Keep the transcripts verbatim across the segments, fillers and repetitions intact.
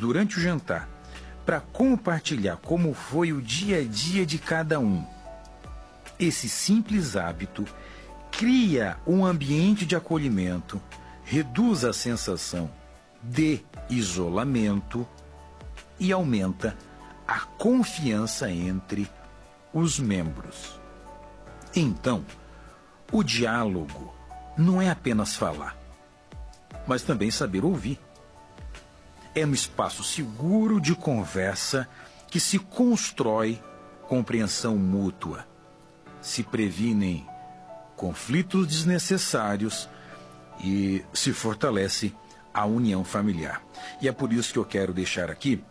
durante o jantar para compartilhar como foi o dia a dia de cada um. Esse simples hábito cria um ambiente de acolhimento, reduz a sensação de isolamento e aumenta a confiança entre os membros. Então, o diálogo não é apenas falar, mas também saber ouvir. É no espaço seguro de conversa que se constrói compreensão mútua, se previnem conflitos desnecessários e se fortalece a união familiar. E é por isso que eu quero deixar aqui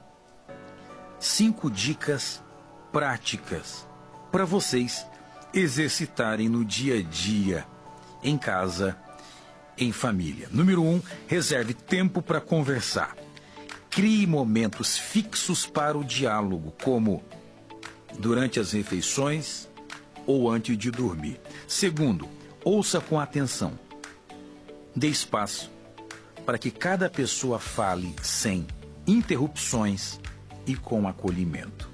cinco dicas práticas para vocês exercitarem no dia a dia, em casa, em família. Número um, reserve tempo para conversar. Crie momentos fixos para o diálogo, como durante as refeições ou antes de dormir. Segundo, ouça com atenção. Dê espaço para que cada pessoa fale sem interrupções e com acolhimento.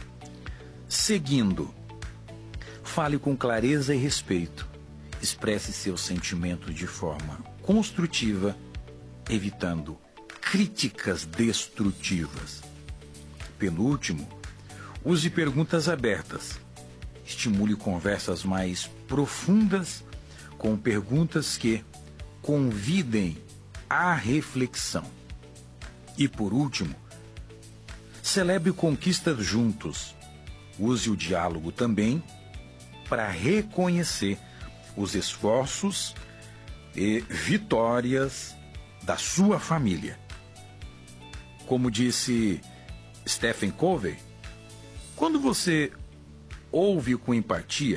Seguindo, fale com clareza e respeito. Expresse seus sentimentos de forma construtiva, evitando críticas destrutivas. Penúltimo, use perguntas abertas. Estimule conversas mais profundas com perguntas que convidem à reflexão. E por último, celebre conquistas juntos. Use o diálogo também para reconhecer os esforços e vitórias da sua família. Como disse Stephen Covey, quando você ouve com empatia,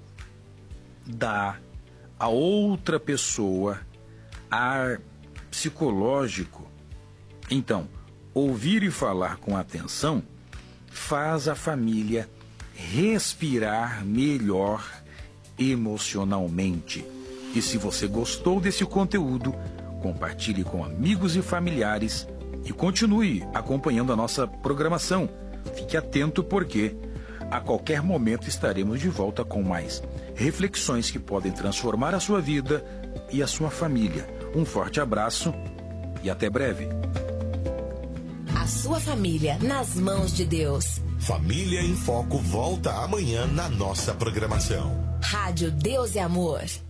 dá a outra pessoa ar psicológico. Então, ouvir e falar com atenção faz a família respirar melhor emocionalmente. E se você gostou desse conteúdo, compartilhe com amigos e familiares e continue acompanhando a nossa programação. Fique atento porque a qualquer momento estaremos de volta com mais reflexões que podem transformar a sua vida e a sua família. Um forte abraço e até breve. A sua família nas mãos de Deus. Família em Foco volta amanhã na nossa programação. Rádio Deus e Amor.